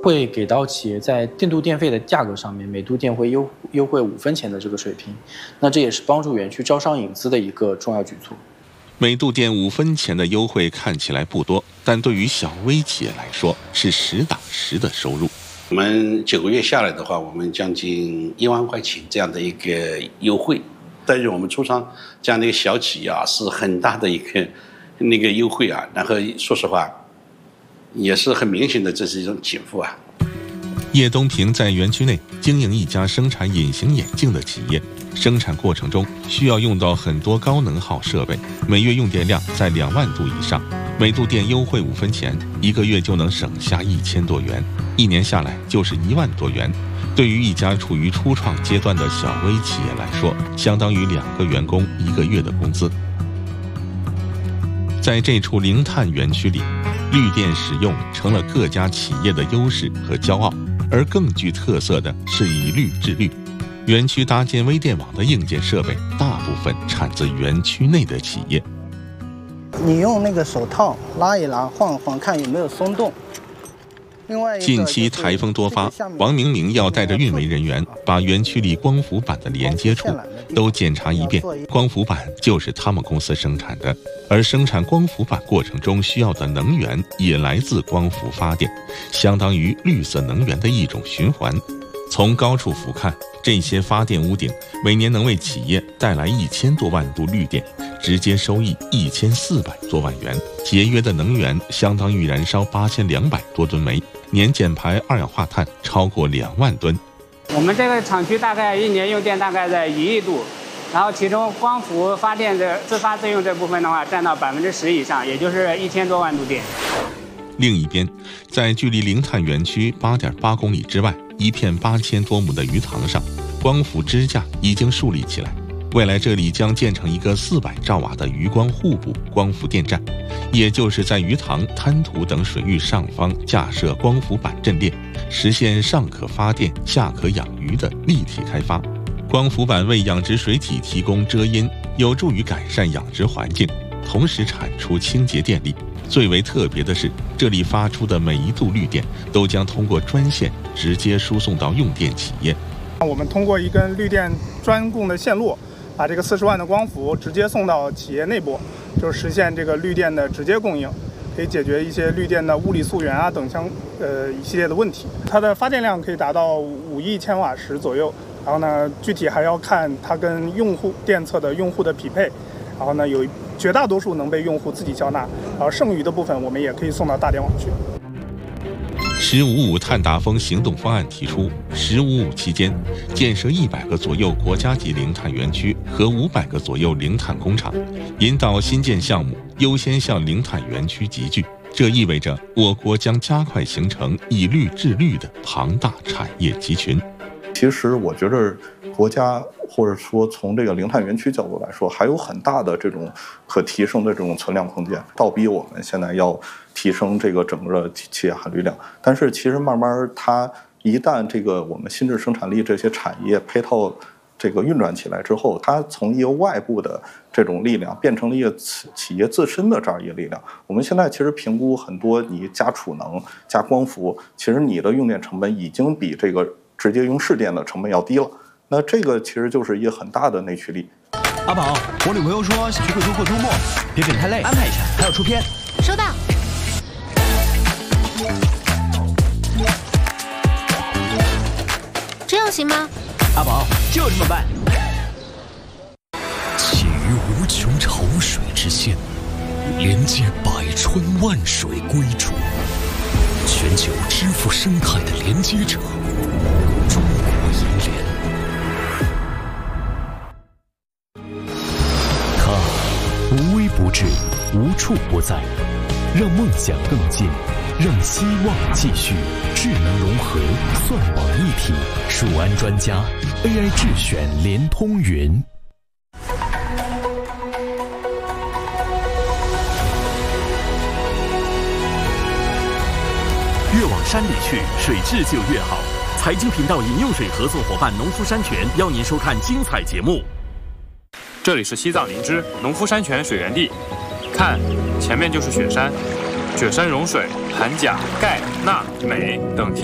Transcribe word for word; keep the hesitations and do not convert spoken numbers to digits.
会给到企业在电度电费的价格上面，每度电会优优惠五分钱的这个水平。那这也是帮助园区招商引资的一个重要举措。 每度电五分钱的优惠看起来不多，但对于小微企业来说是实打实的收入。 我们九个月下来的话，我们将近一万块钱这样的一个优惠，对于我们初商这样的一个小企业啊，是很大的一个那个优惠啊。然后说实话，也是很明显的，这是一种减负啊。 叶东平在园区内经营一家生产隐形眼镜的企业，生产过程中需要用到很多高能耗设备，每月用电量在两万度以上，每度电优惠五分钱，一个月就能省下一千多元，一年下来就是一万多元。对于一家处于初创阶段的小微企业来说，相当于两个员工一个月的工资。在这处零碳园区里，绿电使用成了各家企业的优势和骄傲，而更具特色的是以绿治绿。园区搭建微电网的硬件设备大部分产自园区内的企业。 你用那个手套拉一拉、晃一晃，看有没有松动。另外， 近期台风多发，王明明要带着运维人员把园区里光伏板的连接处都检查一遍。光伏板就是他们公司生产的，而生产光伏板过程中需要的能源也来自光伏发电，相当于绿色能源的一种循环。从高处俯瞰，这些发电屋顶每年能为企业带来一千多万度绿电，直接收益一千四百多万元，节约的能源相当于燃烧八千两百多吨煤，年减排二氧化碳超过两万吨。 我们这个厂区大概一年用电大概在一亿度，然后其中光伏发电的自发自用这部分的话，占到百分之十以上，也就是一千多万度电。 另一边，在距离零碳园区八点八公里之外，一片八千多亩的鱼塘上，光伏支架已经树立起来。未来这里将建成一个四百兆瓦的鱼光互补光伏电站，也就是在鱼塘、滩涂等水域上方架设光伏板阵列，实现上可发电、下可养鱼的立体开发。光伏板为养殖水体提供遮阴，有助于改善养殖环境，同时产出清洁电力。最为特别的是，这里发出的每一度绿电都将通过专线直接输送到用电企业。 我们通过一根绿电专供的线路，把这个四十万的光伏直接送到企业内部，就实现这个绿电的直接供应，可以解决一些绿电的物理溯源啊等相呃一系列的问题。它的发电量可以达到五亿千瓦时左右，然后呢，具体还要看它跟用户电测的用户的匹配。然后呢，有绝大多数能被用户自己交纳，然后剩余的部分我们也可以送到大电网去。 十五五碳达峰行动方案提出，十五五期间建设一百个左右国家级零碳园区和五百个左右零碳工厂，引导新建项目优先向零碳园区集聚。这意味着我国将加快形成以绿治绿的庞大产业集群。 其实我觉得国家或者说从这个零碳园区角度来说，还有很大的这种可提升的这种存量空间，倒逼我们现在要提升这个整个企业含绿量。但是其实慢慢它一旦这个我们新质生产力这些产业配套这个运转起来之后，它从一个外部的这种力量变成了一个企业自身的这样一个力量。我们现在其实评估很多，你加储能加光伏，其实你的用电成本已经比这个直接用市电的成本要低了。那这个其实就是一个很大的内驱力。 阿宝，我女朋友说想去贵州过周末，别给你太累，安排一下，还要出片。 收到。这样行吗？ 阿宝，就这么办。 起于无穷潮水之县，连接百川万水归处，全球支付生态的连接者，中国银联。它无微不至，无处不在，让梦想更近，让希望继续。智能融合，算网一体，数安专家 A I 智选联通云。 越往山里去，水质就越好。财经频道饮用水合作伙伴农夫山泉邀您收看精彩节目。 这里是西藏林芝农夫山泉水源地，看，前面就是雪山，雪山融水含钾、钙、钠、镁等。